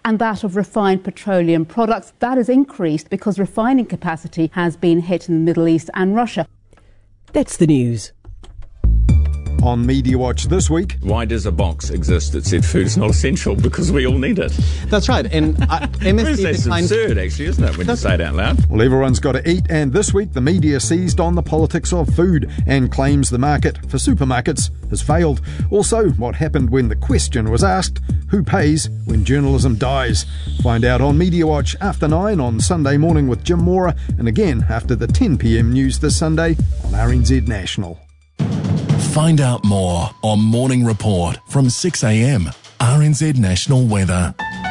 and that of refined petroleum products. That has increased because refining capacity has been hit in the Middle East and Russia. That's the news. On Media Watch this week. Why does a box exist that said food is not essential? Because we all need it. That's right. And MSD That's declines... absurd, actually, isn't it, when you say it out loud? Well, everyone's got to eat, and this week the media seized on the politics of food and claims the market for supermarkets has failed. Also, what happened when the question was asked, who pays when journalism dies? Find out on Media Watch after 9 on Sunday morning with Jim Mora, and again after the 10 p.m. news this Sunday on RNZ National. Find out more on Morning Report from 6 a.m. RNZ National Weather.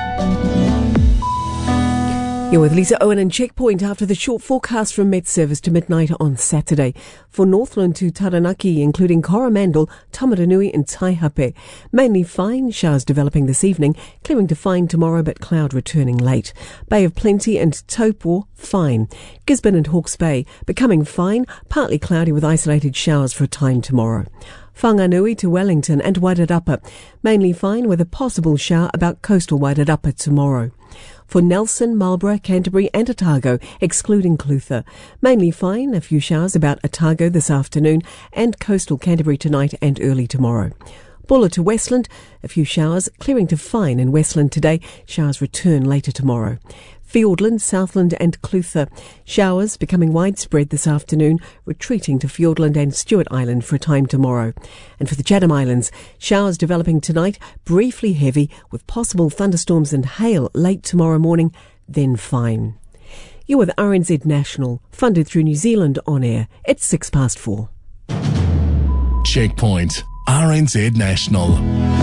You're with Lisa Owen and Checkpoint after the short forecast from Met Service to midnight on Saturday. For Northland to Taranaki, including Coromandel, Tamaranui and Taihape. Mainly fine, showers developing this evening, clearing to fine tomorrow but cloud returning late. Bay of Plenty and Taupo, fine. Gisborne and Hawke's Bay, becoming fine, partly cloudy with isolated showers for a time tomorrow. Whanganui to Wellington and Wairarapa, mainly fine with a possible shower about coastal Wairarapa tomorrow. For Nelson, Marlborough, Canterbury and Otago, excluding Clutha. Mainly fine, a few showers about Otago this afternoon and coastal Canterbury tonight and early tomorrow. Buller to Westland, a few showers, clearing to fine in Westland today, showers return later tomorrow. Fiordland, Southland and Clutha, showers becoming widespread this afternoon, retreating to Fiordland and Stewart Island for a time tomorrow. And for the Chatham Islands, showers developing tonight, briefly heavy, with possible thunderstorms and hail late tomorrow morning, then fine. You're with RNZ National, funded through New Zealand On Air. It's 4:06. Checkpoint, RNZ National.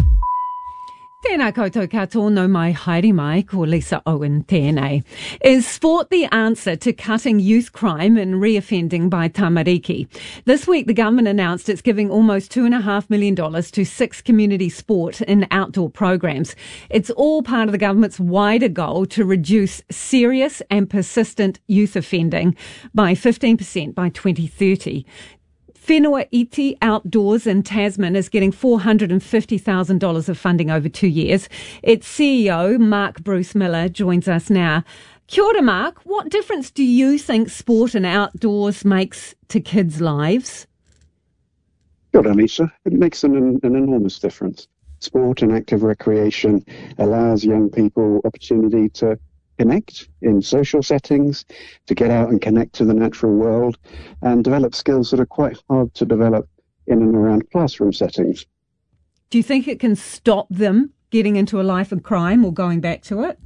Tēnā koutou katoa, no mai haere mai, ko Lisa Owen tēnei. Is sport the answer to cutting youth crime and reoffending by tamariki? This week the government announced it's giving almost $2.5 million to 6 community sport and outdoor programs. It's all part of the government's wider goal to reduce serious and persistent youth offending by 15% by 2030. Whenua Iti Outdoors in Tasman is getting $450,000 of funding over 2 years. Its CEO, Mark Bruce Miller, joins us now. Kia ora, Mark. What difference do you think sport and outdoors makes to kids' lives? Kia ora, Lisa. It makes an enormous difference. Sport and active recreation allows young people opportunity to connect in social settings, to get out and connect to the natural world and develop skills that are quite hard to develop in and around classroom settings. Do you think it can stop them getting into a life of crime or going back to it?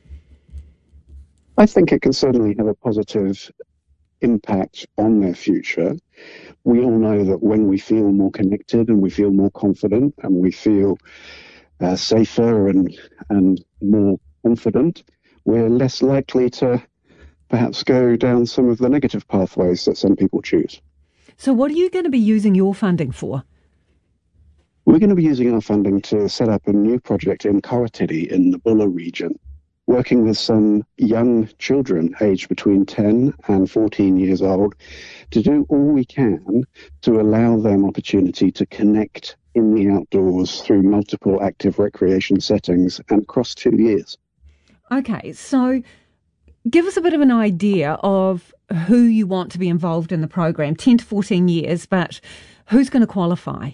I think it can certainly have a positive impact on their future. We all know that when we feel more connected and we feel more confident and we feel safer and more confident, we're less likely to perhaps go down some of the negative pathways that some people choose. So what are you going to be using your funding for? We're going to be using our funding to set up a new project in Karatiri in the Buller region, working with some young children aged between 10 and 14 years old to do all we can to allow them opportunity to connect in the outdoors through multiple active recreation settings and across 2 years. Okay, so give us a bit of an idea of who you want to be involved in the program. 10 to 14 years, but who's going to qualify?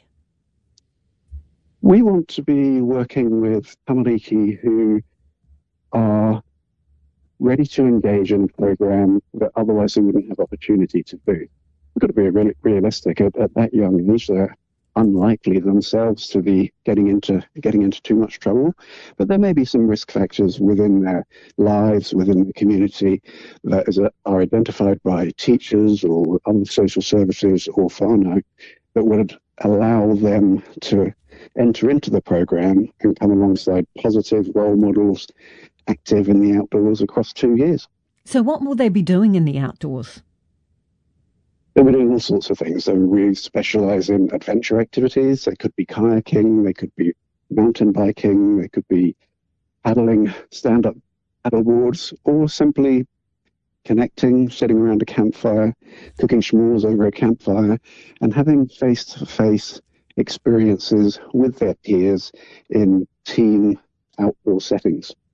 We want to be working with tamariki who are ready to engage in a program that otherwise they wouldn't have opportunity to do. We've got to be really realistic. At that young age, they're unlikely themselves to be getting into too much trouble, but there may be some risk factors within their lives, within the community, that are identified by teachers or other social services or whānau that would allow them to enter into the program and come alongside positive role models active in the outdoors across 2 years. So what will they be doing in the outdoors? They'll be doing all sorts of things. So we specialise in adventure activities. They could be kayaking, they could be mountain biking, they could be paddling, stand-up paddle boards, or simply connecting, sitting around a campfire, cooking s'mores over a campfire, and having face-to-face experiences with their peers in team outdoor settings.